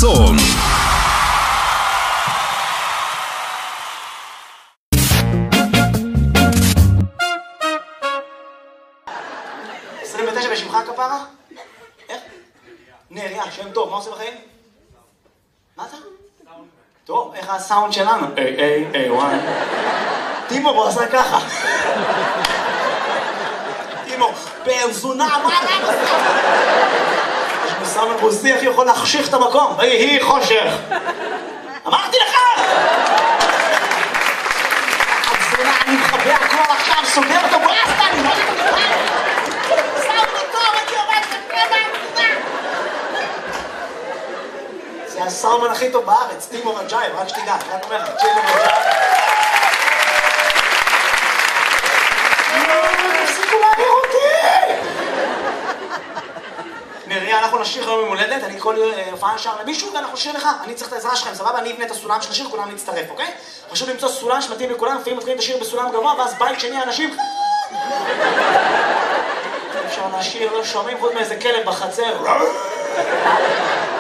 חסון. בשמך כפרה? איך? נריה, שם טוב, מה עושה בחיים? מה אתה? טוב, איך הסאונד שלנו? וואי. טימור, הוא עשה ככה. טימור, פרזונה, מה אתה עושה? יש מסאמן רוסי, איך יכול להחשיך את המקום? ויהי חושך. אמרתי לך! פרזונה, אני מחבא הכל עכשיו, סוגר אותו בואסטה, אני לא יודע. זה הסאומן הכי טוב בארץ, טימור רג'ייב, רק שתדע, רק אומר לך, טימור רג'ייב. תפסיקו להעביר אותי! נריה, אנחנו נשיר היום יום הולדת, אני כל הופעה נשאר למישהו ואנחנו נשיר לך, אני צריך את העזרה שלכם, סבבה? אני אבנה את הסולם של השיר, כולם להצטרף, אוקיי? חשוב למצוא סולם שמתאים לכולם, לפעמים מתחילים את השיר בסולם גבוה, ואז בית שני האנשים... אפשר לשיר, לא שומעים חוץ מאיזה כלב בחצר.